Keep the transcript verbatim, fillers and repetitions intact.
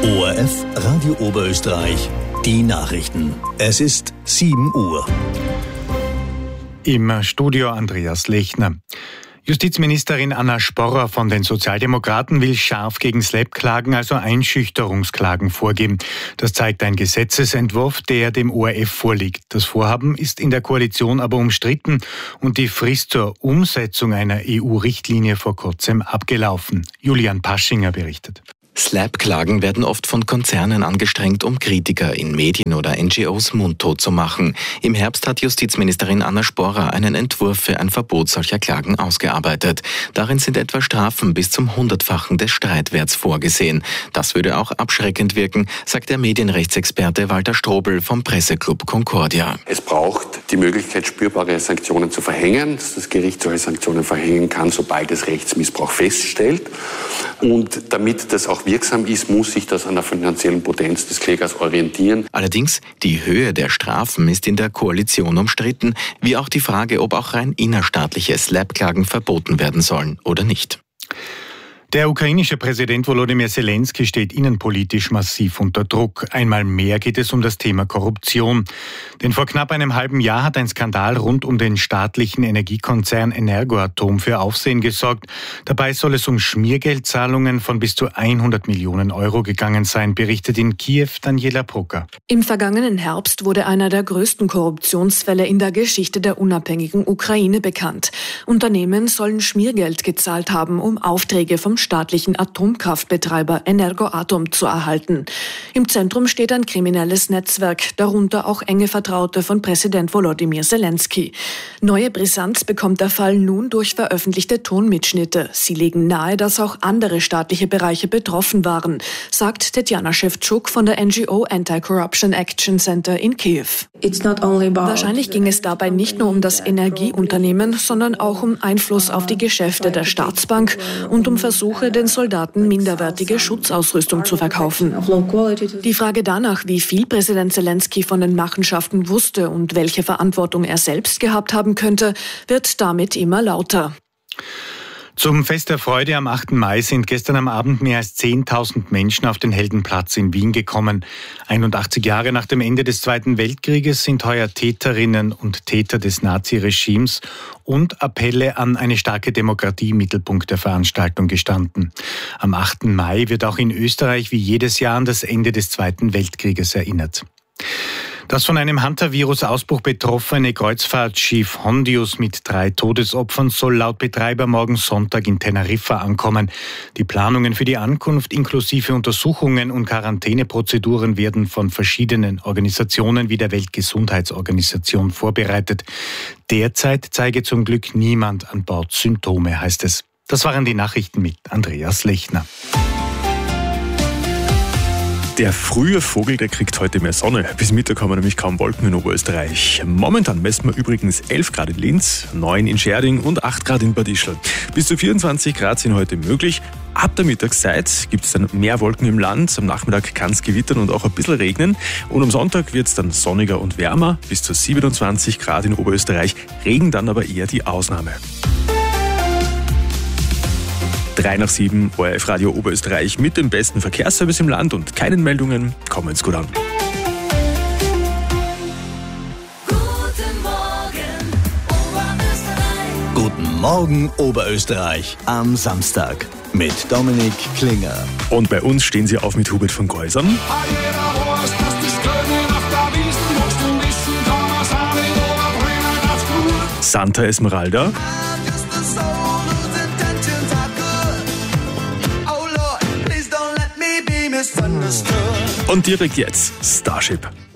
O R F Radio Oberösterreich, die Nachrichten. Es ist sieben Uhr. Im Studio Andreas Lechner. Justizministerin Anna Sporrer von den Sozialdemokraten will scharf gegen Slap-Klagen, also Einschüchterungsklagen, vorgehen. Das zeigt ein Gesetzesentwurf, der dem O R F vorliegt. Das Vorhaben ist in der Koalition aber umstritten und die Frist zur Umsetzung einer E U-Richtlinie vor kurzem abgelaufen. Julian Paschinger berichtet. Slap-Klagen werden oft von Konzernen angestrengt, um Kritiker in Medien oder N G Os mundtot zu machen. Im Herbst hat Justizministerin Anna Sporrer einen Entwurf für ein Verbot solcher Klagen ausgearbeitet. Darin sind etwa Strafen bis zum Hundertfachen des Streitwerts vorgesehen. Das würde auch abschreckend wirken, sagt der Medienrechtsexperte Walter Strobel vom Presseclub Concordia. Es braucht die Möglichkeit, spürbare Sanktionen zu verhängen, dass das Gericht solche Sanktionen verhängen kann, sobald es Rechtsmissbrauch feststellt. Und damit das auch wirksam ist, muss sich das an der finanziellen Potenz des Klägers orientieren. Allerdings, die Höhe der Strafen ist in der Koalition umstritten, wie auch die Frage, ob auch rein innerstaatliche Slap-Klagen verboten werden sollen oder nicht. Der ukrainische Präsident Volodymyr Zelensky steht innenpolitisch massiv unter Druck. Einmal mehr geht es um das Thema Korruption. Denn vor knapp einem halben Jahr hat ein Skandal rund um den staatlichen Energiekonzern Energoatom für Aufsehen gesorgt. Dabei soll es um Schmiergeldzahlungen von bis zu hundert Millionen Euro gegangen sein, berichtet in Kiew Daniela Brucker. Im vergangenen Herbst wurde einer der größten Korruptionsfälle in der Geschichte der unabhängigen Ukraine bekannt. Unternehmen sollen Schmiergeld gezahlt haben, um Aufträge vom staatlichen Atomkraftbetreiber Energoatom zu erhalten. Im Zentrum steht ein kriminelles Netzwerk, darunter auch enge Vertraute von Präsident Volodymyr Zelensky. Neue Brisanz bekommt der Fall nun durch veröffentlichte Tonmitschnitte. Sie legen nahe, dass auch andere staatliche Bereiche betroffen waren, sagt Tetjana Schewtschuk von der N G O Anti-Corruption Action Center in Kiew. Wahrscheinlich ging es dabei nicht nur um das Energieunternehmen, sondern auch um Einfluss auf die Geschäfte der Staatsbank und um Versuche, den Soldaten minderwertige Schutzausrüstung zu verkaufen. Die Frage danach, wie viel Präsident Zelensky von den Machenschaften wusste und welche Verantwortung er selbst gehabt haben könnte, wird damit immer lauter. Zum Fest der Freude am achten Mai sind gestern am Abend mehr als zehntausend Menschen auf den Heldenplatz in Wien gekommen. einundachtzig Jahre nach dem Ende des Zweiten Weltkrieges sind heuer Täterinnen und Täter des Naziregimes und Appelle an eine starke Demokratie im Mittelpunkt der Veranstaltung gestanden. Am achten Mai wird auch in Österreich wie jedes Jahr an das Ende des Zweiten Weltkrieges erinnert. Das von einem Hantavirus-Ausbruch betroffene Kreuzfahrtschiff Hondius mit drei Todesopfern soll laut Betreiber morgen Sonntag in Teneriffa ankommen. Die Planungen für die Ankunft inklusive Untersuchungen und Quarantäneprozeduren werden von verschiedenen Organisationen wie der Weltgesundheitsorganisation vorbereitet. Derzeit zeige zum Glück niemand an Bord Symptome, heißt es. Das waren die Nachrichten mit Andreas Lechner. Der frühe Vogel, der kriegt heute mehr Sonne. Bis Mittag haben wir nämlich kaum Wolken in Oberösterreich. Momentan messen wir übrigens elf Grad in Linz, neun in Scherding und acht Grad in Bad Ischl. Bis zu vierundzwanzig Grad sind heute möglich. Ab der Mittagszeit gibt es dann mehr Wolken im Land. Am Nachmittag kann es gewittern und auch ein bisschen regnen. Und am Sonntag wird es dann sonniger und wärmer. Bis zu siebenundzwanzig Grad in Oberösterreich. Regen dann aber eher die Ausnahme. drei nach sieben, O R F Radio Oberösterreich mit dem besten Verkehrsservice im Land und keinen Meldungen. Kommen's gut an. Guten Morgen, Oberösterreich. Guten Morgen, Oberösterreich. Am Samstag mit Dominik Klinger. Und bei uns stehen sie auf mit Hubert von Geusern. Santa Esmeralda. Und direkt jetzt Starship.